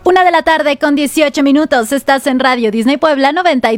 1:18 Estás en Radio Disney Puebla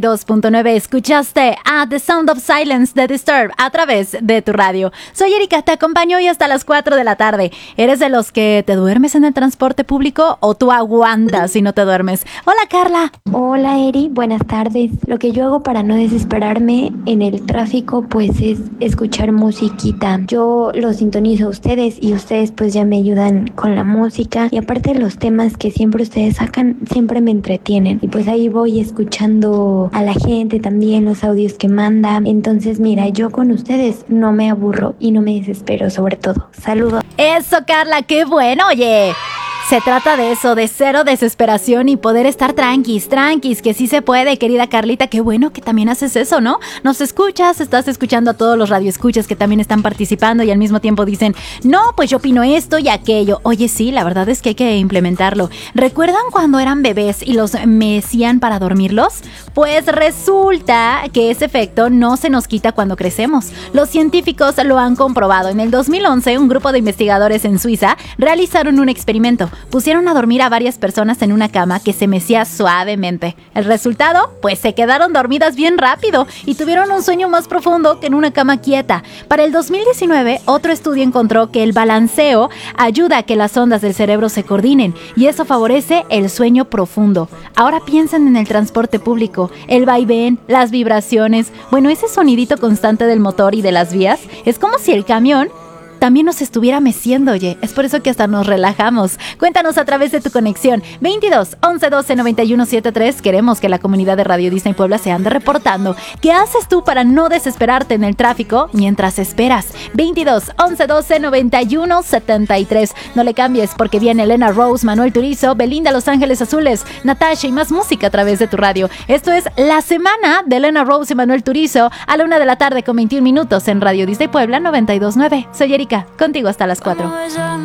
92.9. Escuchaste a The Sound of Silence de Disturbed a través de tu radio. Soy Erika, te acompaño hoy hasta las 4 de la tarde. ¿Eres de los que te duermes en el transporte público o tú aguantas si no te duermes? Hola, Carla. Hola, Eri, buenas tardes. Lo que yo hago para no desesperarme en el tráfico pues es escuchar musiquita. Yo los sintonizo a ustedes y ustedes pues ya me ayudan con la música, y aparte los temas que siempre ustedes sacan siempre me entretienen, y pues ahí voy escuchando a la gente también, los audios que mandan. Entonces mira, yo con ustedes no me aburro y no me desespero, sobre todo. Saludos. Eso, Carla, qué bueno. Oye, se trata de eso, de cero desesperación y poder estar tranquis, que sí se puede, querida Carlita. Qué bueno que también haces eso, ¿no? Nos escuchas, estás escuchando a todos los radioescuchas que también están participando y al mismo tiempo dicen, no, pues yo opino esto y aquello. Oye, sí, la verdad es que hay que implementarlo. ¿Recuerdan cuando eran bebés y los mecían para dormirlos? Pues resulta que ese efecto no se nos quita cuando crecemos. Los científicos lo han comprobado. En el 2011, un grupo de investigadores en Suiza realizaron un experimento. Pusieron a dormir a varias personas en una cama que se mecía suavemente. El resultado, pues se quedaron dormidas bien rápido y tuvieron un sueño más profundo que en una cama quieta. Para el 2019, otro estudio encontró que el balanceo ayuda a que las ondas del cerebro se coordinen y eso favorece el sueño profundo. Ahora piensen en el transporte público, el vaivén, las vibraciones. Bueno, ese sonidito constante del motor y de las vías es como si el camión también nos estuviera meciendo, oye. Es por eso que hasta nos relajamos. Cuéntanos a través de tu conexión 22 11 12 91 73. Queremos que la comunidad de Radio Disney Puebla se ande reportando. ¿Qué haces tú para no desesperarte en el tráfico mientras esperas? 22 11 12 91 73. No le cambies porque viene Elena Rose, Manuel Turizo, Belinda Los Ángeles Azules, Natasha y más música a través de tu radio. Esto es la semana de Elena Rose y Manuel Turizo a la 1:21 en Radio Disney Puebla 92.9. Soy Erika, contigo hasta las 4.